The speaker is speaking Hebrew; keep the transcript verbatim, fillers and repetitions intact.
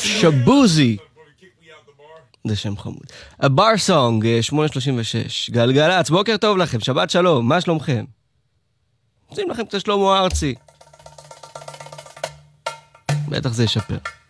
שבוזי. זה שם חמוד. הבר סונג, שמונה שלושים ושש. גלגלץ, בוקר טוב לכם, שבת שלום, מה שלומכם? עושים לכם קצת שלמה ארצי. בטח זה ישפר.